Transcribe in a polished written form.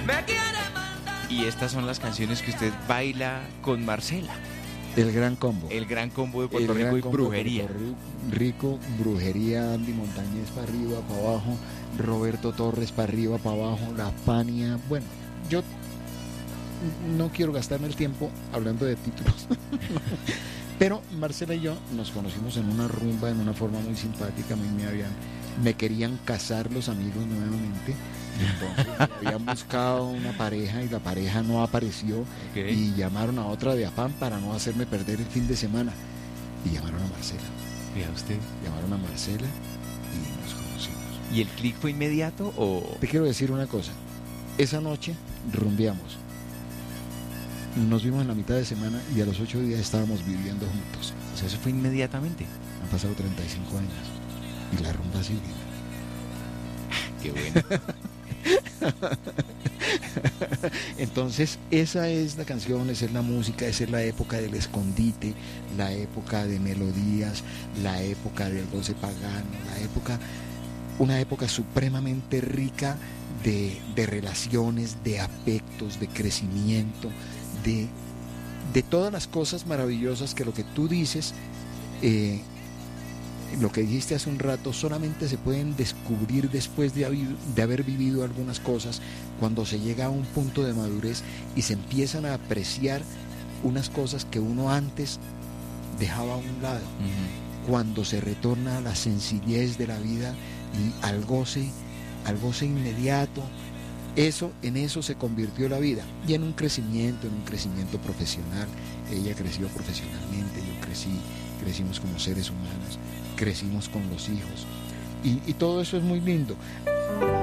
Y estas son las canciones que usted baila con Marcela. El Gran Combo. El Gran Combo de Puerto Rico y Brujería. Rico, Brujería, Andy Montañez para arriba, para abajo, Roberto Torres para arriba, para abajo, La Fania. Bueno, yo no quiero gastarme el tiempo hablando de títulos. Pero Marcela y yo nos conocimos en una rumba, en una forma muy simpática. Me querían casar los amigos nuevamente. Entonces habían buscado una pareja y la pareja no apareció. Okay. Y llamaron a otra de afán para no hacerme perder el fin de semana. Y llamaron a Marcela. Vea usted. Llamaron a Marcela y nos conocimos. ¿Y el clic fue inmediato o...? Te quiero decir una cosa. Esa noche rumbeamos. Nos vimos en la mitad de semana y a los 8 días estábamos viviendo juntos. O sea, eso fue inmediatamente. Han pasado 35 años y la rumba sigue. Qué bueno. Entonces esa es la canción, esa es la música, esa es la época del escondite, la época de melodías, la época del goce pagano, una época supremamente rica de relaciones, de afectos, de crecimiento, de todas las cosas maravillosas que lo que tú dices, lo que dijiste hace un rato, solamente se pueden descubrir después de haber vivido algunas cosas, cuando se llega a un punto de madurez y se empiezan a apreciar unas cosas que uno antes dejaba a un lado. Uh-huh. Cuando se retorna a la sencillez de la vida y al goce inmediato, en eso se convirtió la vida, y en un crecimiento profesional. Ella creció profesionalmente, yo crecimos como seres humanos, crecimos con los hijos, y todo eso es muy lindo.